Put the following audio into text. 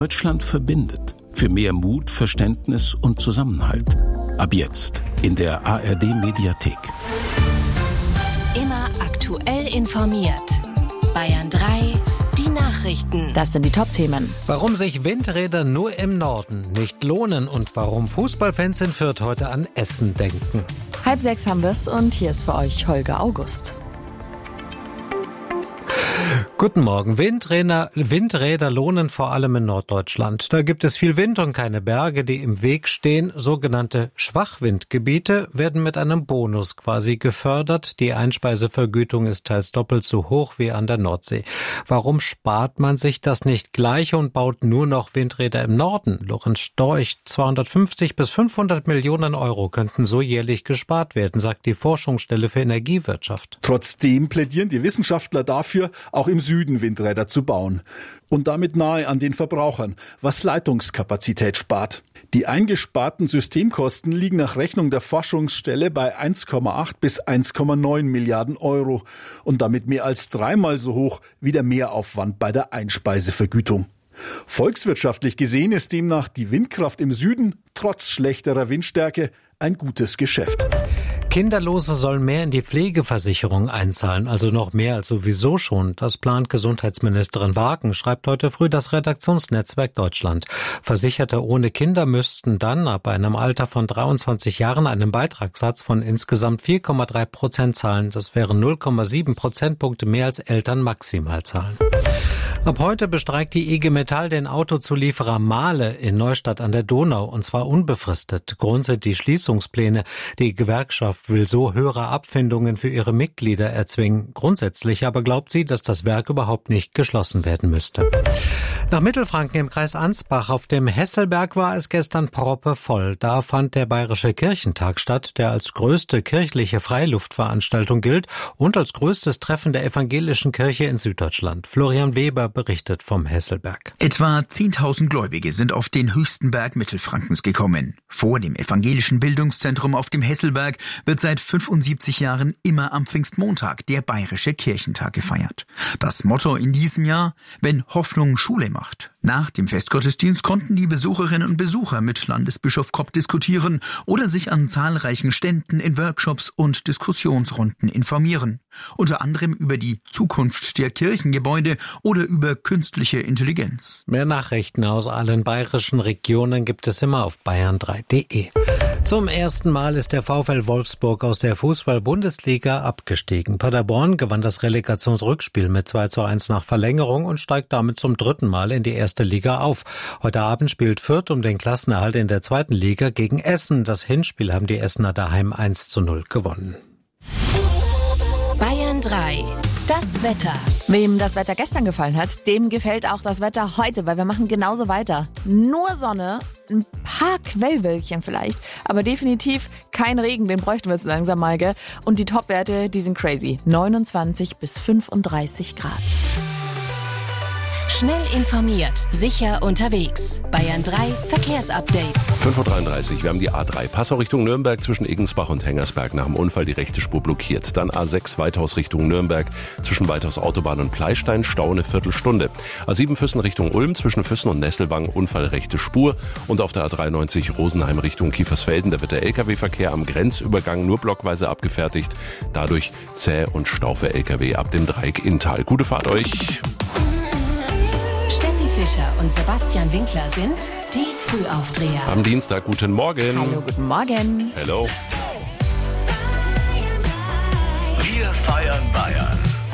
Deutschland verbindet. Für mehr Mut, Verständnis und Zusammenhalt. Ab jetzt in der ARD-Mediathek. Immer aktuell informiert. Bayern 3, die Nachrichten. Das sind die Top-Themen. Warum sich Windräder nur im Norden nicht lohnen und warum Fußballfans in Fürth heute an Essen denken. 5:30 haben wir's und hier ist für euch Holger August. Guten Morgen. Windräder lohnen vor allem in Norddeutschland. Da gibt es viel Wind und keine Berge, die im Weg stehen. Sogenannte Schwachwindgebiete werden mit einem Bonus quasi gefördert. Die Einspeisevergütung ist teils doppelt so hoch wie an der Nordsee. Warum spart man sich das nicht gleich und baut nur noch Windräder im Norden? Lorenz Storch, 250 bis 500 Millionen Euro könnten so jährlich gespart werden, sagt die Forschungsstelle für Energiewirtschaft. Trotzdem plädieren die Wissenschaftler dafür, auch im Süden Windräder zu bauen und damit nahe an den Verbrauchern, was Leitungskapazität spart. Die eingesparten Systemkosten liegen nach Rechnung der Forschungsstelle bei 1,8 bis 1,9 Milliarden Euro und damit mehr als dreimal so hoch wie der Mehraufwand bei der Einspeisevergütung. Volkswirtschaftlich gesehen ist demnach die Windkraft im Süden trotz schlechterer Windstärke ein gutes Geschäft. Kinderlose sollen mehr in die Pflegeversicherung einzahlen, also noch mehr als sowieso schon. Das plant Gesundheitsministerin Wagen, schreibt heute früh das Redaktionsnetzwerk Deutschland. Versicherte ohne Kinder müssten dann ab einem Alter von 23 Jahren einen Beitragssatz von insgesamt 4,3% zahlen. Das wären 0,7 Prozentpunkte mehr als Eltern maximal zahlen. Ab heute bestreikt die IG Metall den Autozulieferer Mahle in Neustadt an der Donau, und zwar unbefristet. Grund sind die Schließungspläne. Die Gewerkschaft will so höhere Abfindungen für ihre Mitglieder erzwingen. Grundsätzlich aber glaubt sie, dass das Werk überhaupt nicht geschlossen werden müsste. Nach Mittelfranken im Kreis Ansbach auf dem Hesselberg war es gestern proppevoll. Da fand der Bayerische Kirchentag statt, der als größte kirchliche Freiluftveranstaltung gilt und als größtes Treffen der evangelischen Kirche in Süddeutschland. Florian Weber berichtet vom Hesselberg. Etwa 10.000 Gläubige sind auf den höchsten Berg Mittelfrankens gekommen. Vor dem evangelischen Bildungszentrum auf dem Hesselberg wird seit 75 Jahren immer am Pfingstmontag der Bayerische Kirchentag gefeiert. Das Motto in diesem Jahr: wenn Hoffnung Schule macht. Nach dem Festgottesdienst konnten die Besucherinnen und Besucher mit Landesbischof Kopp diskutieren oder sich an zahlreichen Ständen in Workshops und Diskussionsrunden informieren. Unter anderem über die Zukunft der Kirchengebäude oder über künstliche Intelligenz. Mehr Nachrichten aus allen bayerischen Regionen gibt es immer auf bayern3.de. Zum ersten Mal ist der VfL Wolfsburg aus der Fußball-Bundesliga abgestiegen. Paderborn gewann das Relegationsrückspiel mit 2:1 nach Verlängerung und steigt damit zum dritten Mal in die erste Liga auf. Heute Abend spielt Fürth um den Klassenerhalt in der zweiten Liga gegen Essen. Das Hinspiel haben die Essener daheim 1:0 gewonnen. Bayern 3, das Wetter. Wem das Wetter gestern gefallen hat, dem gefällt auch das Wetter heute, weil wir machen genauso weiter. Nur Sonne, ein paar Quellwölkchen vielleicht, aber definitiv kein Regen, den bräuchten wir jetzt langsam mal, gell? Und die Topwerte, die sind crazy. 29 bis 35 Grad. Schnell informiert, sicher unterwegs. Bayern 3 Verkehrsupdate. 5:33 Uhr, wir haben die A3 Passau Richtung Nürnberg zwischen Eggensbach und Hengersberg nach dem Unfall die rechte Spur blockiert. Dann A6 Weithaus Richtung Nürnberg zwischen Weithaus Autobahn und Pleistein, Stau eine Viertelstunde. A7 Füssen Richtung Ulm zwischen Füssen und Nesselwang, Unfall rechte Spur. Und auf der A93 Rosenheim Richtung Kiefersfelden, da wird der Lkw-Verkehr am Grenzübergang nur blockweise abgefertigt. Dadurch zäh und Stau für Lkw ab dem Dreieck Inntal. Gute Fahrt euch! Fischer und Sebastian Winkler sind die Frühaufdreher. Am Dienstag, guten Morgen. Hallo, guten Morgen. Hello.